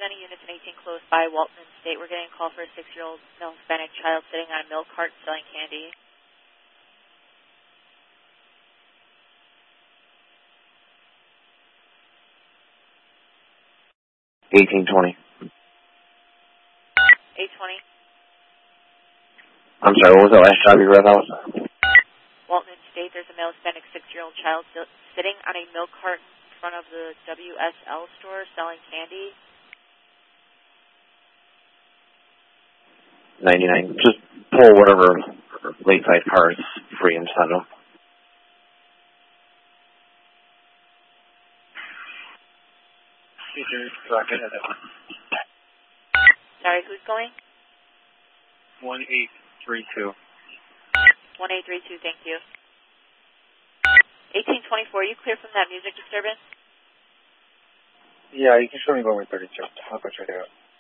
any units in 18 close by Walton State. We're getting a call for a 6-year-old male Hispanic child sitting on a milk cart selling candy. 1820. 820. I'm sorry, what was that last job you read out? Walton State, there's a male Hispanic 6-year-old child sitting on a milk cart in front of the WSL store selling candy. 99. Just pull whatever late side cars free and send them. Sorry, who's going? 1832. 1832, thank you. 1824, you clear from that music disturbance? Yeah, you can show me going with 32. I'll go check it out.